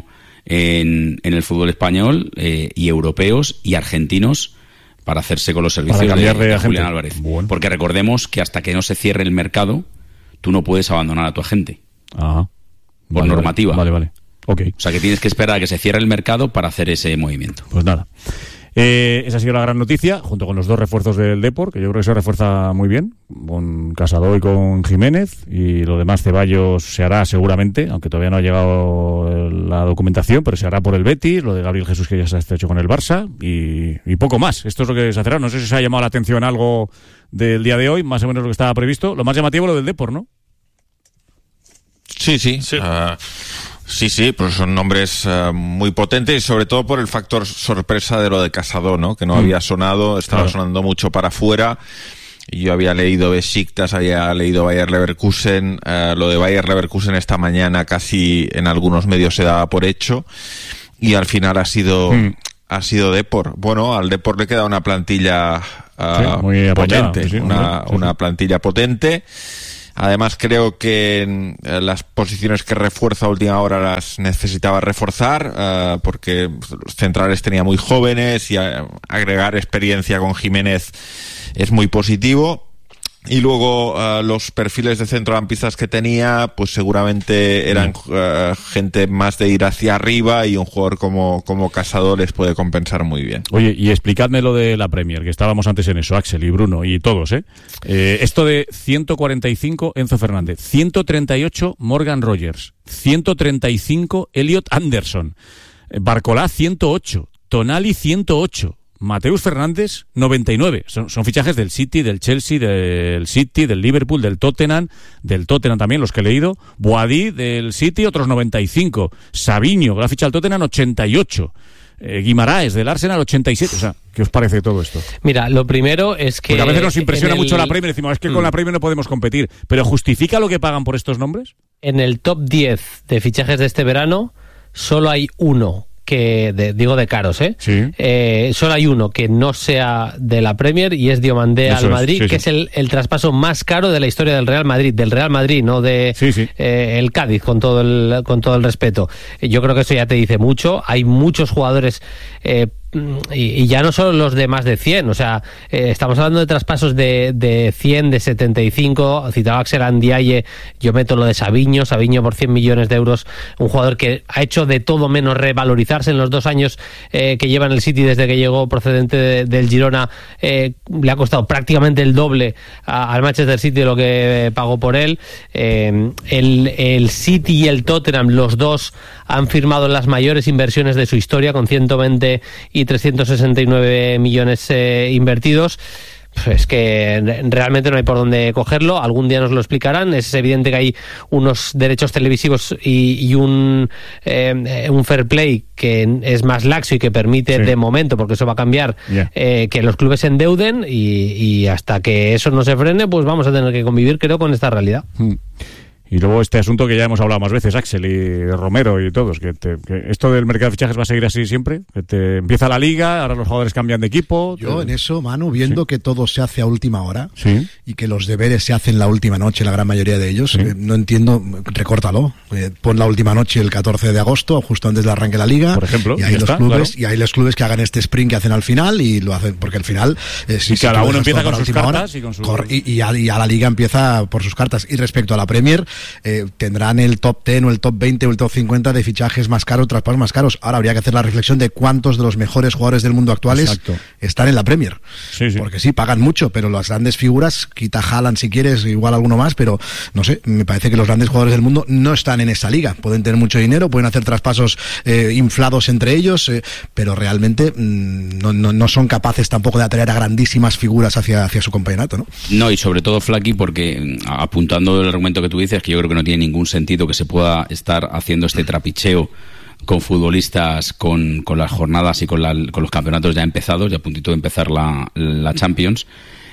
en, en el fútbol español, eh, y europeos y argentinos, para hacerse con los servicios Para cambiar de, de de agente. Julián Álvarez. Bueno. Porque recordemos que hasta que no se cierre el mercado, tú no puedes abandonar a tu agente, Ajá. por Vale, normativa. Vale, vale. Ok, O sea que tienes que esperar a que se cierre el mercado para hacer ese movimiento. pues nada. Eh, esa ha sido la gran noticia, junto con los dos refuerzos del Depor, que yo creo que se refuerza muy bien, con Casado y con Jiménez, y lo demás Ceballos se hará seguramente, aunque todavía no ha llegado la documentación, pero se hará por el Betis, lo de Gabriel Jesús que ya se ha hecho con el Barça, y, y poco más. Esto es lo que se hacerá. No sé si se ha llamado la atención algo del día de hoy, más o menos lo que estaba previsto. Lo más llamativo lo del Depor, ¿no? Sí, sí. Uh, Sí, sí, pues son nombres uh, muy potentes y sobre todo por el factor sorpresa de lo de Casado, ¿no? Que no mm. había sonado, estaba claro. sonando mucho para afuera. Y yo había leído Besiktas, había leído Bayer Leverkusen, uh, lo de Bayer Leverkusen esta mañana casi en algunos medios se daba por hecho y al final ha sido mm. ha sido Depor. Bueno, al Depor le queda una plantilla uh, sí, muy potente, sí, una, sí, sí. una plantilla potente. Además creo que en las posiciones que refuerza a última hora las necesitaba reforzar uh, porque los centrales tenía muy jóvenes y a, agregar experiencia con Jiménez es muy positivo. Y luego uh, los perfiles de centrocampistas que tenía, pues seguramente eran uh, gente más de ir hacia arriba y un jugador como, como Casado les puede compensar muy bien. Oye, y explicadme lo de la Premier, que estábamos antes en eso, Axel y Bruno y todos, ¿eh? eh esto de ciento cuarenta y cinco Enzo Fernández, ciento treinta y ocho Morgan Rogers, ciento treinta y cinco Elliot Anderson, Barcolá ciento ocho, Tonali ciento ocho. Mateus Fernández, noventa y nueve. Son, son fichajes del City, del Chelsea, del City, del Liverpool, del Tottenham, del Tottenham también, los que he leído. Boadí, del City, otros noventa y cinco. Sabiño, que la ficha del Tottenham, ochenta y ocho. Eh, Guimaraes, del Arsenal, ochenta y siete. O sea, ¿qué os parece todo esto? Mira, lo primero es que... Porque a veces nos impresiona el... mucho la Premier, decimos, es que mm. con la Premier no podemos competir. ¿Pero justifica lo que pagan por estos nombres? En el top diez de fichajes de este verano, solo hay uno que de, digo de caros, ¿eh? Sí. Eh, solo hay uno que no sea de la Premier y es Diomandé al Madrid, es, sí, que sí. es el, el traspaso más caro de la historia del Real Madrid, del Real Madrid, no de sí, sí. Eh, el Cádiz, con todo el con todo el respeto. Yo creo que eso ya te dice mucho. Hay muchos jugadores eh, y, y ya no solo los de más de cien, o sea, eh, estamos hablando de traspasos de, de cien, de setenta y cinco, citaba Axel Andiaye, yo meto lo de Sabiño, Sabiño por cien millones de euros, un jugador que ha hecho de todo menos revalorizarse en los dos años eh, que lleva en el City desde que llegó procedente de, del Girona, eh, le ha costado prácticamente el doble a, al Manchester City de lo que pagó por él. Eh, el, el City y el Tottenham, los dos han firmado las mayores inversiones de su historia con ciento veinte y trescientos sesenta y nueve millones eh, invertidos. Pues que realmente no hay por dónde cogerlo. Algún día nos lo explicarán. Es evidente que hay unos derechos televisivos y, y un, eh, un fair play que es más laxo y que permite, sí. de momento, porque eso va a cambiar, yeah. eh, que los clubes se endeuden y, y hasta que eso no se frene, pues vamos a tener que convivir, creo, con esta realidad. Mm. Y luego este asunto que ya hemos hablado más veces, Axel y Romero y todos, que, te, que esto del mercado de fichajes va a seguir así siempre, que te empieza la liga, ahora los jugadores cambian de equipo. Yo te... en eso, Manu, viendo sí. que todo se hace a última hora, sí. y que los deberes se hacen la última noche, la gran mayoría de ellos, sí. eh, no entiendo, recórtalo, eh, pon la última noche el catorce de agosto, justo antes de arranque la liga, por ejemplo, y ahí los está, clubes, claro. y ahí los clubes que hagan este sprint que hacen al final, y lo hacen, porque al final, eh, si, y si cada uno empieza con sus cartas hora, y con su... cor, y, y, a, y a la liga empieza por sus cartas. Y respecto a la Premier, eh, tendrán el top diez o el top veinte o el top cincuenta de fichajes más caros, traspasos más caros. Ahora habría que hacer la reflexión de cuántos de los mejores jugadores del mundo actuales Exacto. están en la Premier. Sí, sí. Porque sí, pagan mucho, pero las grandes figuras, quita Haaland si quieres, igual alguno más, pero no sé, me parece que los grandes jugadores del mundo no están en esa liga. Pueden tener mucho dinero, pueden hacer traspasos eh, inflados entre ellos, eh, pero realmente mmm, no, no, no son capaces tampoco de atraer a grandísimas figuras hacia, hacia su campeonato, ¿no? No, y sobre todo, Flaky, porque apuntando el argumento que tú dices, que yo creo que no tiene ningún sentido que se pueda estar haciendo este trapicheo con futbolistas, con, con las jornadas y con, la, con los campeonatos ya empezados, ya a puntito de empezar la, la Champions,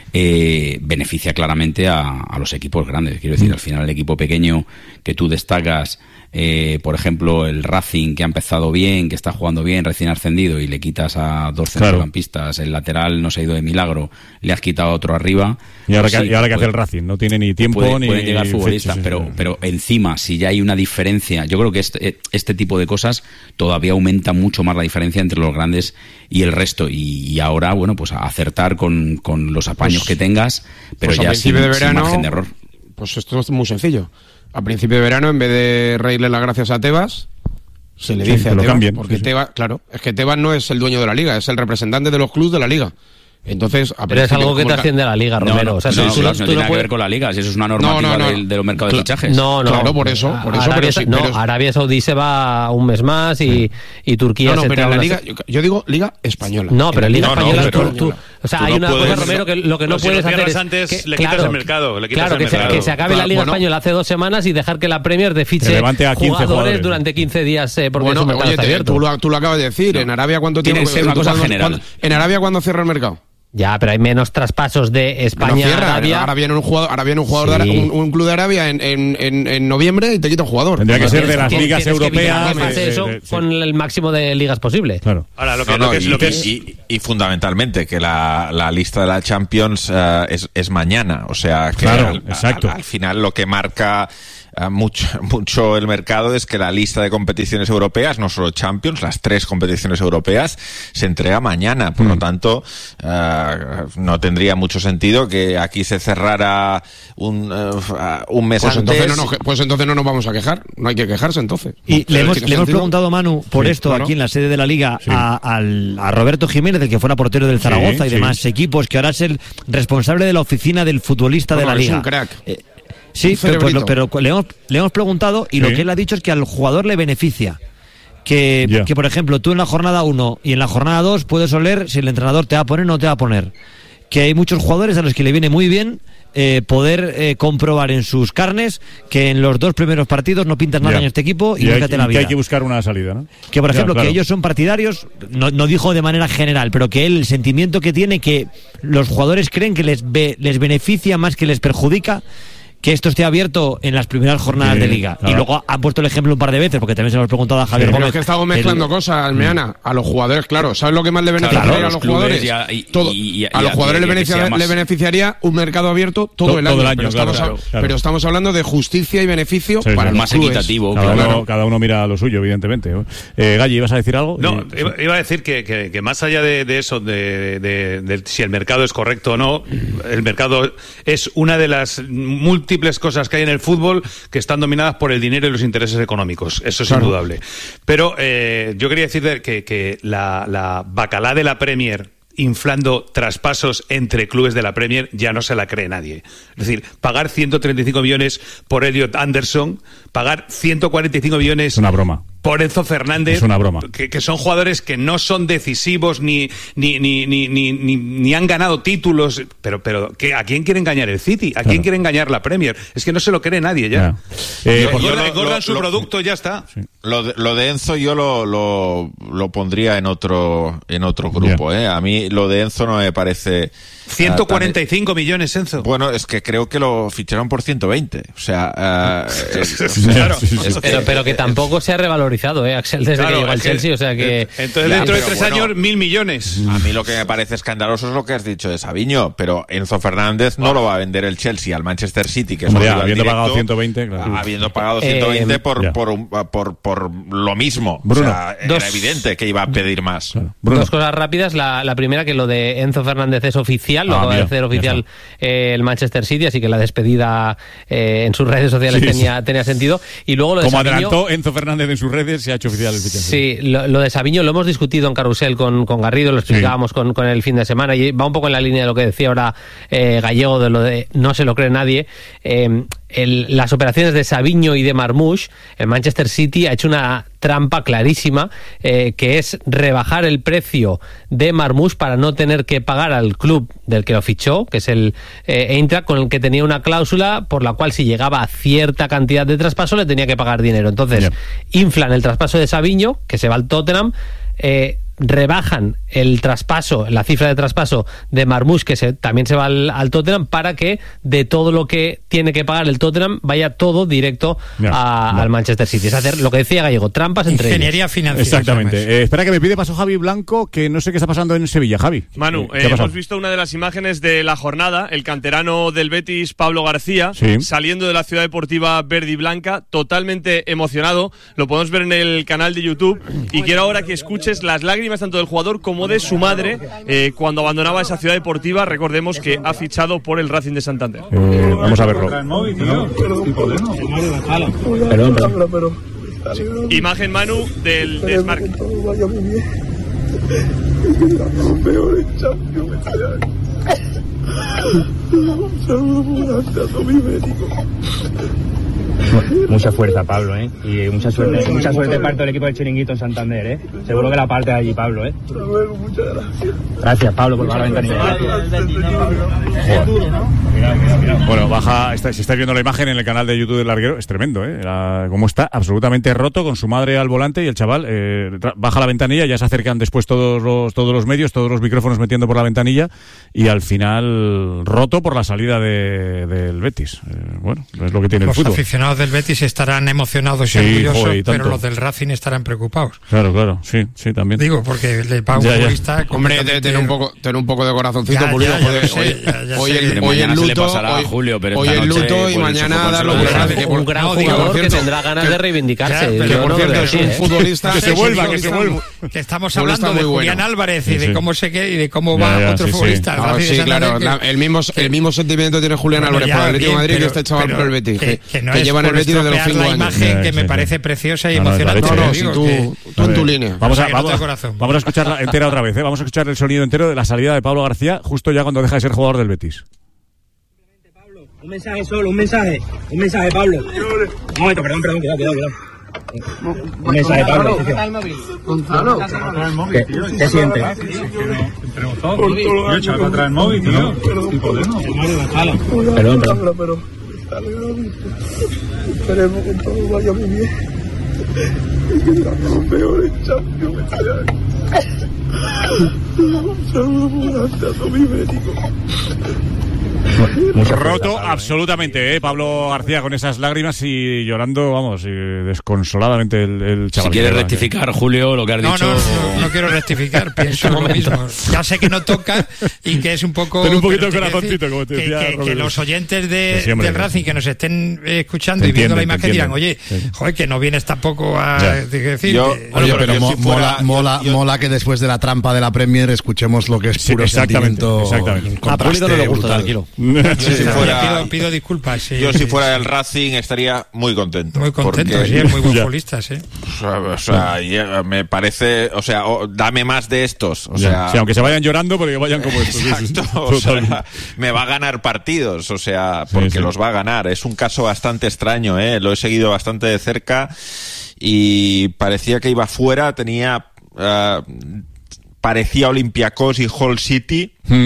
eh, beneficia claramente a, a los equipos grandes. Quiero decir, al final el equipo pequeño que tú destacas, eh, por ejemplo, el Racing, que ha empezado bien, que está jugando bien, recién ascendido, y le quitas a dos centrocampistas, claro. el lateral no se ha ido de milagro, le has quitado a otro arriba. Y ahora, pues que, sí, y ahora que puede, hace el Racing, no tiene ni tiempo puede, ni... Pueden llegar futbolistas, fechas, pero, sí, sí. pero encima, si ya hay una diferencia, yo creo que este, este tipo de cosas todavía aumenta mucho más la diferencia entre los grandes y el resto. Y, y ahora, bueno, pues a acertar con, con los apaños pues, que tengas, pero pues ya sin, de verano, sin margen de error. Pues esto es muy sencillo. A principio de verano, en vez de reírle las gracias a Tebas, se le sí, dice a Tebas, cambien, porque sí, sí. Tebas, claro, es que Tebas no es el dueño de la liga, es el representante de los clubes de la liga. Entonces, pero es algo que te asciende a la liga, Romero. No, no, o sea, no, tú, no, tú, no tú tiene no nada puedes... que ver con la liga, si eso es una normativa no, no, no. de, de los mercados claro, de fichajes. No, no. Claro, por eso, por eso. Arabia, pero sí, no, pero... Arabia Saudí se va un mes más y, y Turquía no, no, se pero en la una... liga, yo, yo digo liga española. No, pero en liga no, española, no, pero... tú, tú, O sea, Tú hay no una puedes- cosa, Romero, que lo que no Pero si puedes lo hacer cierras es... antes, que- le quitas claro, el mercado, le quitas claro, el que, se, mercado. que se acabe la Claro, Liga bueno. Española hace dos semanas y dejar que la Premier de Que fiche levante a quince jugadores, jugadores. durante quince días eh, porque Bueno, su mercado oye, está te- abierto. tú lo, tú lo acabas de decir. En Arabia, ¿cuánto Tiene tiempo? que ser una cosa cuándo- general. cuándo- ¿En Arabia cuándo cierra el mercado? Ya, pero hay menos traspasos de No España cierra. a Arabia. Ahora viene un jugador, ahora viene un, jugador de Sí. Ara- un, un club de Arabia en, en, en, en noviembre y te quita un jugador. Tendría que ser de las Tienes- ligas tienes que evitar europeas. que pase de- eso de- sí. con el máximo de ligas posible. Claro. Ahora, lo que, No, lo no, que es... y, Lo que es y- y- y fundamentalmente que la, la lista de la Champions eh, es, es mañana. O sea, que Claro, al, exacto. al- al final lo que marca eh, mucho, mucho el mercado es que la lista de competiciones europeas, no solo Champions, las tres competiciones europeas, se entrega mañana. Por lo tanto, eh, no tendría mucho sentido que aquí se cerrara un, eh, un mes Pues antes. entonces, no nos, pues entonces no nos vamos a quejar. No hay que quejarse entonces. Y le hemos, ¿Tiene le hemos sentido? preguntado, Manu, por Sí, esto claro. aquí en la sede de la Liga a, al- a Roberto Jiménez, el que fuera portero del Zaragoza y sí. demás equipos, que ahora es el responsable de la oficina del futbolista Bueno, de la es Liga. un crack. Eh, sí, Un pero, pues, lo- cerebrito. pero le, hemos, le hemos preguntado y lo Sí. que él ha dicho es que al jugador le beneficia. Que, Ya. que, por ejemplo, tú en la jornada uno y en la jornada dos puedes oler si el entrenador te va a poner o no te va a poner. Que hay muchos jugadores a los que le viene muy bien eh, poder eh, comprobar en sus carnes que en los dos primeros partidos no pintas nada Ya. en este equipo y, Y hay, nunca te la y que vida. hay que buscar una salida, ¿no? Que, por Ya, ejemplo, claro. que ellos son partidarios, no, no dijo de manera general, pero que él, el sentimiento que tiene, que los jugadores creen que les, be- les beneficia más que les perjudica, que esto esté abierto en las primeras jornadas Sí, de Liga. claro. Y luego han puesto el ejemplo un par de veces, porque también se lo hemos preguntado a Javier Pero Gómez. es que estamos mezclando El- cosas, Almeana. A los jugadores, claro. ¿Sabes lo que más le beneficiaría Claro, a los los clubes jugadores? ya- y- Todo. y- y- a los y- jugadores y- le, y que beneficia- sea más- le beneficiaría un mercado abierto todo, To- el todo año. el año, pero, claro, estamos, claro, a- claro. pero estamos hablando de justicia y beneficio Sí, para sí. los Más clubes. equitativo. Cada, Claro. uno, cada uno mira lo suyo, evidentemente. ¿no? Eh, Galli, ¿ibas a decir algo? No, Eh, iba, iba a decir que, que- que más allá de, de eso, de, de- de si el mercado es correcto o no, el mercado es una de las múltiples cosas que hay en el fútbol que están dominadas por el dinero y los intereses económicos. Eso es Claro. indudable. Pero eh, yo quería decir de- que, que la, la bacalá de la Premier inflando traspasos entre clubes de la Premier ya no se la cree nadie. Es decir, pagar ciento treinta y cinco millones por Elliot Anderson, pagar ciento cuarenta y cinco millones es una broma. por Enzo Fernández, Es una broma. Que, que son jugadores que no son decisivos ni ni ni ni ni, ni, ni han ganado títulos, pero pero ¿qué, ¿a quién quiere engañar el City? ¿A quién Claro. quiere engañar la Premier? Es que no se lo cree nadie ya. Ya. Eh, Yo- por- yo- yo lo- engordan lo- su lo- producto y ya está. Lo de, lo de Enzo yo lo, lo, lo pondría en otro en otro grupo. ¿eh? A mí lo de Enzo no me parece... ciento ah, cuarenta y cinco millones, Enzo. Bueno, es que creo que lo ficharon por ciento veinte. O sea, ah, es- Claro. Sí, sí, sí. es que- Pero, pero que tampoco se ha revalorizado, ¿eh, Axel, desde Claro, que llegó al es que- Chelsea, o sea que... Entonces Ya, dentro de pero tres bueno. años, mil millones. a mí lo que me parece escandaloso es lo que has dicho de Sabiño, pero Enzo Fernández no lo va a vender el Chelsea al Manchester City, que es Hombre, un ya, rival habiendo directo, pagado ciento veinte, claro. habiendo pagado Eh, ciento veinte por, ya. por, un- por, por lo mismo. Bruno, o sea, dos- era evidente que iba a pedir más. Bruno. Dos cosas rápidas. La, la primera, que lo de Enzo Fernández es oficial, lo Ah, acaba de mira, hacer ya oficial eh, el Manchester City, así que la despedida eh, en sus redes sociales Sí, tenía, tenía sentido. Y luego lo de Como Savinho- adelantó Enzo Fernández en sus redes, se ha hecho oficial el fichaje. Sí, lo, lo de Savinho lo hemos discutido en Carrusel con, con Garrido, lo explicábamos con, con el fin de semana y va un poco en la línea de lo que decía ahora eh, Gallego, de lo de no se lo cree nadie. Eh, el- las operaciones de Savinho y de Marmoush, el Manchester City ha hecho una trampa clarísima, eh, que es rebajar el precio de Marmoush para no tener que pagar al club del que lo fichó, que es el eh, Eintracht, con el que tenía una cláusula por la cual si llegaba a cierta cantidad de traspaso le tenía que pagar dinero. Entonces, Bien. inflan el traspaso de Savinho, que se va al Tottenham, eh, rebajan el traspaso, la cifra de traspaso de Marmoush, que se, también se va al, al Tottenham, para que de todo lo que tiene que pagar el Tottenham vaya todo directo Ya, a- ya. al Manchester City. Es hacer lo que decía Gallego, trampas entre Ingeniería ellos. financiera. Exactamente. además. Eh, espera que me pide paso Javi Blanco, que no sé qué está pasando en Sevilla, Javi. Manu, Eh, ¿qué eh, ha pasado? hemos visto una de las imágenes de la jornada, el canterano del Betis, Pablo García, Sí. saliendo de la ciudad deportiva verde y blanca, totalmente emocionado. Lo podemos ver en el canal de YouTube. Y quiero ahora que escuches las lágrimas tanto del jugador como de su madre eh, cuando abandonaba esa ciudad deportiva. Recordemos que ha fichado por el Racing de Santander. Eh, vamos a verlo. Perdón, perdón. Imagen, Manu, del desmarque. Mucha fuerza, Pablo, ¿eh? Y mucha suerte, mucha suerte para todo el equipo del Chiringuito en Santander, ¿eh? Seguro que la parte de allí, Pablo, ¿eh? Muchas gracias. Gracias, Pablo, por bajar la ventanilla. Bueno, baja, está, si estáis viendo la imagen en el canal de YouTube del larguero, es tremendo, ¿eh? La, como está absolutamente roto, con su madre al volante y el chaval eh, baja la ventanilla, ya se acercan después todos los, todos los medios, todos los micrófonos metiendo por la ventanilla y al final roto por la salida de, del Betis. Eh, bueno, es lo que tiene los el fútbol. Los aficionados del Betis estarán emocionados y sí, orgullosos, joder, y pero los del Racing estarán preocupados. Claro, claro, sí, sí, también. Digo, porque el Pau futbolista... Hombre, tener un poco, tener un poco de corazoncito, ya, Julio. Ya, ya, joder, sé, hoy, ya, ya hoy, sé. el, hoy el luto, le pasará hoy, a Julio, pero hoy el luto y mañana darlo por grande. Un gran no, jugador cierto, que tendrá ganas que, de reivindicarse. Ya, que por no cierto es un ¿eh? futbolista... Que se vuelva, que se vuelva. Que estamos hablando de Julián bueno. Álvarez y sí, de sí. cómo se queda y de cómo ya, va ya, otro sí, futbolista. Sí, no, sí claro, que, el, mismo, el mismo sentimiento tiene Julián bueno, Álvarez ya, por el Atlético de Madrid pero, que este chaval pero, por el Betis. Que, Que, que, no que es llevan el Betis desde los cinco la años. imagen que sí, me sí. parece preciosa y no, no, emocionante. No, no, no, si digo, tú, que, tú en tu línea. Vamos a, que vamos, corazón. vamos a escucharla entera otra vez, ¿eh? Vamos a escuchar el sonido entero de la salida de Pablo García justo ya cuando deja de ser jugador del Betis. Un mensaje solo, un mensaje. Un mensaje, Pablo. Un momento, perdón, perdón, cuidado, cuidado, cuidado. Un mensaje, Pablo. Gonzalo. ¿Qué, ¿Qué sientes? Entremos todos. Yo echaba para atrás el móvil, tío. Perdón, perdón. Pero esperemos que todo vaya muy bien. Y que seamos los peores champions. Saludos muy grandes a todo mi médico. Roto absolutamente, ¿eh? Pablo García con esas lágrimas y llorando, vamos, y desconsoladamente el, el chaval. Si quieres rectificar, que... Julio, lo que has no, dicho... No, no, no quiero rectificar, pienso lo mismo. Ya sé que no toca y que es un poco... Ten un poquito de corazoncito, como te que, decía que, que los oyentes de, sí, hombre, del Racing que nos estén escuchando y viendo la imagen dirán, oye, sí. joder, que no vienes tampoco a ya. decir... Yo, que, oye, pero, pero mo, si fuera, mola, mola, yo, mola que después de la trampa de la Premier escuchemos lo que es puro sí, exactamente, sentimiento. Exactamente. A Público no le gusta, tranquilo. Sí, si fuera, pido, pido disculpas. Sí, yo sí, si fuera sí. del Racing estaría muy contento. Muy contento, porque, sí, es muy buen futbolista, sí. O sea, ya, me parece, o sea, oh, dame más de estos. O sea, sí, aunque se vayan llorando, pero que vayan como estos. Exacto, o sea, me va a ganar partidos, o sea, porque sí, sí. los va a ganar. Es un caso bastante extraño, ¿eh? Lo he seguido bastante de cerca y parecía que iba fuera, tenía... Uh, parecía Olympiacos y Hull City. ¿Mm?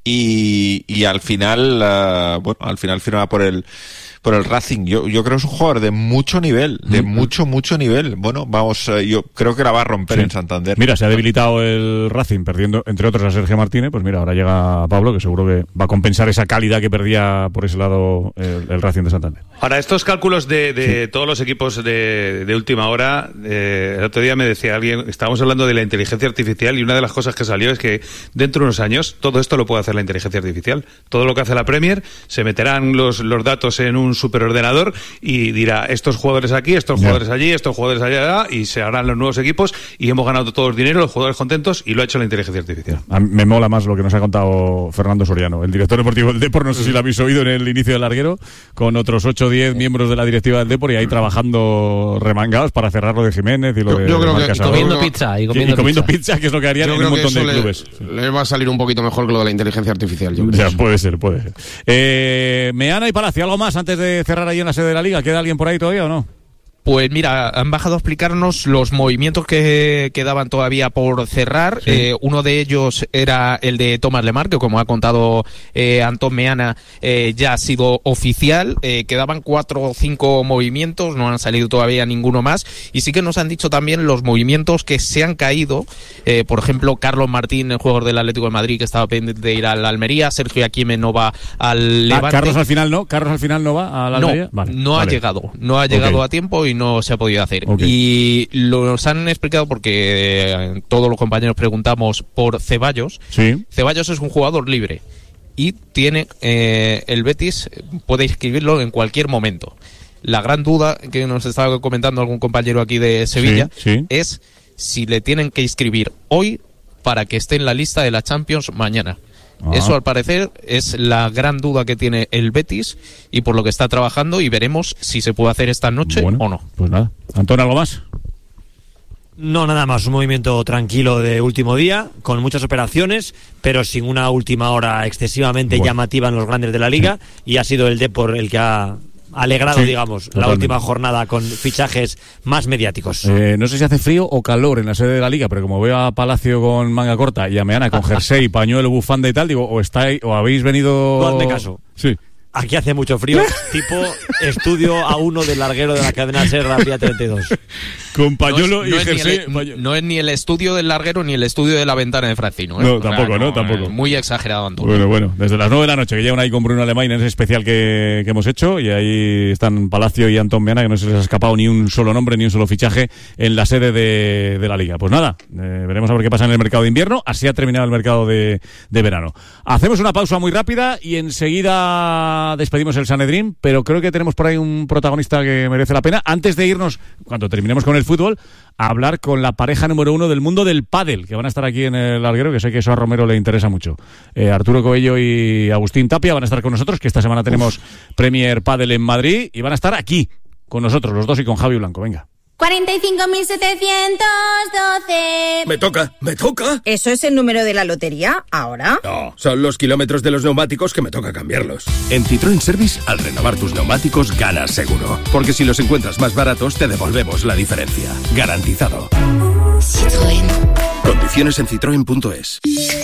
Y, y al final, uh, bueno, al final firma por el por el Racing. Yo, yo creo que es un jugador de mucho nivel, de mm. mucho, mucho nivel. Bueno, vamos, uh, yo creo que la va a romper sí. en Santander. Mira, se ha debilitado el Racing perdiendo, entre otros, a Sergio Martínez. Pues mira, ahora llega Pablo, que seguro que va a compensar esa calidad que perdía por ese lado el, el Racing de Santander. Ahora, estos cálculos de, de sí. todos los equipos de, de última hora, eh, el otro día me decía alguien, estábamos hablando de la inteligencia artificial y una de las cosas que salió es que dentro de unos años todo esto lo puede hacer la inteligencia artificial. Todo lo que hace la Premier, se meterán los, los datos en un superordenador y dirá estos jugadores aquí, estos jugadores yeah. allí, estos jugadores allá, y se harán los nuevos equipos y hemos ganado todos dinero, los jugadores contentos, y lo ha hecho la inteligencia artificial. A mí me mola más lo que nos ha contado Fernando Soriano, el director deportivo del Depor. No sé si lo habéis oído en el inicio del larguero, con otros ocho o diez miembros de la directiva del Depor y ahí trabajando remangados para cerrar lo de Jiménez y lo yo, de yo creo que, y comiendo pizza y comiendo, y comiendo pizza. pizza, que es lo que harían yo en un montón de le, clubes. Le va a salir un poquito mejor que lo de la inteligencia artificial. Yo creo. Ya, puede ser, puede ser. Eh, Meana y Palacio, ¿algo más antes de cerrar ahí en la sede de la Liga? ¿Queda alguien por ahí todavía o no? Pues mira, han bajado a explicarnos los movimientos que quedaban todavía por cerrar. Sí. Eh, uno de ellos era el de Thomas Lemar, que como ha contado eh, Antón Meana, eh, ya ha sido oficial. Eh, quedaban cuatro o cinco movimientos, no han salido todavía ninguno más. Y sí que nos han dicho también los movimientos que se han caído. Eh, por ejemplo, Carlos Martín, el jugador del Atlético de Madrid, que estaba pendiente de ir al Almería. Sergio Aquime no va al Levante. Ah, Carlos al final no, Carlos al final no va al Almería. No, vale, no vale. ha llegado, no ha llegado okay. a tiempo y no se ha podido hacer. Okay. Y los han explicado porque eh, todos los compañeros preguntamos por Ceballos. Sí. Ceballos es un jugador libre y tiene eh, el Betis puede inscribirlo en cualquier momento. La gran duda que nos estaba comentando algún compañero aquí de Sevilla sí, sí. es si le tienen que inscribir hoy para que esté en la lista de la Champions mañana. Ah. Eso, al parecer, es la gran duda que tiene el Betis y por lo que está trabajando, y veremos si se puede hacer esta noche bueno, o no. Pues nada. Antón, ¿algo más? No, nada más. Un movimiento tranquilo de último día, con muchas operaciones, pero sin una última hora excesivamente bueno. llamativa en los grandes de la Liga, sí. y ha sido el Depor el que ha alegrado, Sí, digamos, la totalmente. última jornada con fichajes más mediáticos. Eh, no sé si hace frío o calor en la sede de la Liga, pero como veo a Palacio con manga corta y a Meana con jersey, pañuelo, bufanda y tal, digo, o estáis, o habéis venido... No hazme caso. Sí. Aquí hace mucho frío, tipo estudio A uno del larguero de la cadena SER la vía treinta y dos. Con pañuelo no es, no y es ni jersey. el- paño- no es ni el estudio del larguero ni el estudio de la ventana de Francino. ¿eh? No, O sea, tampoco, no, tampoco. eh, Muy exagerado, Antonio. Bueno, bueno, desde las nueve de la noche que llegan ahí con Bruno Alemán en ese especial que, que hemos hecho, y ahí están Palacio y Antón Meana, que no se les ha escapado ni un solo nombre ni un solo fichaje en la sede de, de la Liga. Pues nada, eh, veremos a ver qué pasa en el mercado de invierno. Así ha terminado el mercado de, de verano. Hacemos una pausa muy rápida y enseguida despedimos el Sanedrín, pero creo que tenemos por ahí un protagonista que merece la pena. Antes de irnos, cuando terminemos con el fútbol, a hablar con la pareja número uno del mundo del pádel, que van a estar aquí en el larguero, que sé que eso a Romero le interesa mucho. Eh, Arturo Coello y Agustín Tapia van a estar con nosotros, que esta semana tenemos Premier Pádel en Madrid, y van a estar aquí con nosotros, los dos, y con Javi Blanco. Venga. cuarenta y cinco mil setecientos doce. Me toca, me toca. ¿Eso es el número de la lotería ahora? No, son los kilómetros de los neumáticos que me toca cambiarlos. En Citroën Service, al renovar tus neumáticos, ganas seguro. Porque si los encuentras más baratos, te devolvemos la diferencia. Garantizado. Citroën. Condiciones en citroen punto es.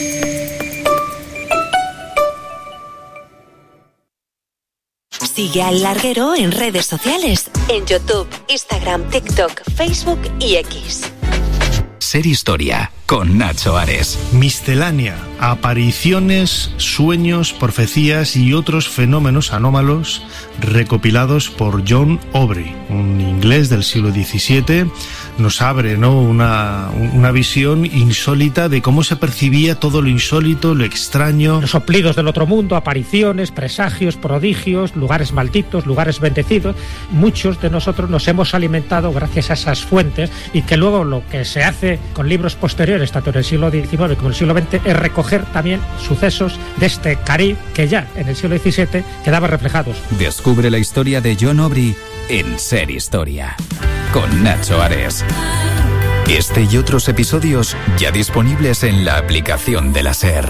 Sigue al larguero en redes sociales, en YouTube, Instagram, TikTok, Facebook y X. Ser Historia, con Nacho Ares. Miscelánea, apariciones, sueños, profecías y otros fenómenos anómalos recopilados por John Aubrey, un inglés del siglo diecisiete. Nos abre, ¿no?, una, una visión insólita de cómo se percibía todo lo insólito, lo extraño. Los soplidos del otro mundo, apariciones, presagios, prodigios, lugares malditos, lugares bendecidos. Muchos de nosotros nos hemos alimentado gracias a esas fuentes, y que luego lo que se hace con libros posteriores, tanto en el siglo diecinueve como en el siglo veinte, es recoger también sucesos de este Caribe que ya en el siglo diecisiete quedaban reflejados. Descubre la historia de John Aubrey en Ser Historia, con Nacho Ares. Este y otros episodios ya disponibles en la aplicación de la SER.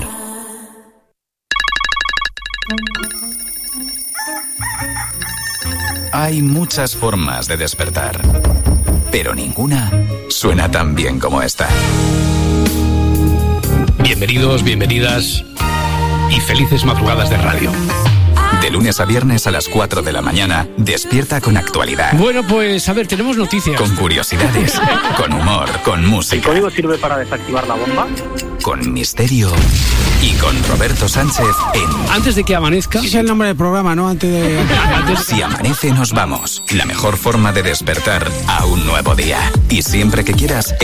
Hay muchas formas de despertar, pero ninguna suena tan bien como esta. Bienvenidos, bienvenidas y felices madrugadas de radio. De lunes a viernes a las cuatro de la mañana, despierta con actualidad. Bueno, pues a ver, tenemos noticias. Con curiosidades, con humor, con música. ¿El código sirve para desactivar la bomba? Con misterio y con Roberto Sánchez en Antes de que amanezca. Ese es el nombre del programa, ¿no? Antes de... Antes... Si amanece nos vamos. La mejor forma de despertar a un nuevo día. Y siempre que quieras,